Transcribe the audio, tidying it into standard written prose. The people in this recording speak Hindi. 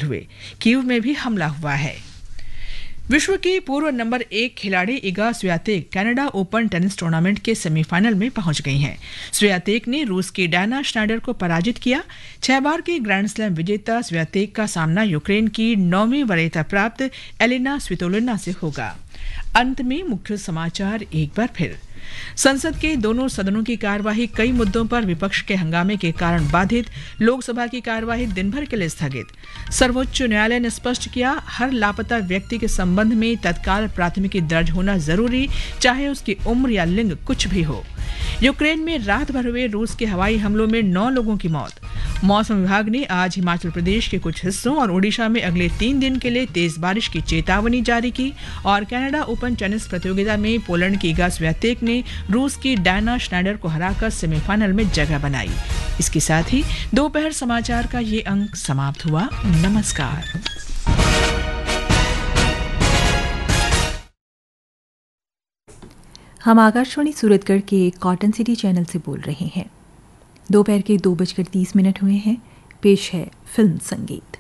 हुए कीव में भी हमला हुआ है। विश्व की पूर्व नंबर 1 खिलाड़ी Iga Swiatek Canada open tennis tournament के सेमीफाइनल में पहुंच गई हैं। स्वियातेक ने रूस की डायना श्नाइडर को पराजित किया। 6 बार की ग्रैंड स्लैम विजेता स्वियातेक का सामना यूक्रेन की 9वीं वरीयता प्राप्त एलिना स्वितोलिना से होगा। अंत में मुख्य समाचार एक बार फिर। संसद के दोनों सदनों की कार्यवाही कई मुद्दों पर विपक्ष के हंगामे के कारण बाधित। लोकसभा की कार्यवाही दिन भर के लिए स्थगित। सर्वोच्च न्यायालय ने स्पष्ट किया, हर लापता व्यक्ति के संबंध में तत्काल प्राथमिकी दर्ज होना जरूरी, चाहे उसकी उम्र या लिंग कुछ भी हो। यूक्रेन में रात भर हुए रूस के हवाई हमलों में 9 लोगों की मौत। मौसम विभाग ने आज हिमाचल प्रदेश के कुछ हिस्सों और ओडिशा में अगले 3 दिन के लिए तेज बारिश की चेतावनी जारी की। और कनाडा ओपन टेनिस प्रतियोगिता में पोलैंड की इगा स्वियातेक ने रूस की डायना श्नाइडर को हराकर सेमीफाइनल में जगह बनाई। इसके साथ ही दोपहर समाचार का ये अंक समाप्त हुआ। नमस्कार। हम आकाशवाणी सूरतगढ़ के कॉटन सिटी चैनल से बोल रहे हैं। दोपहर के 2:30 हुए हैं। पेश है फिल्म संगीत।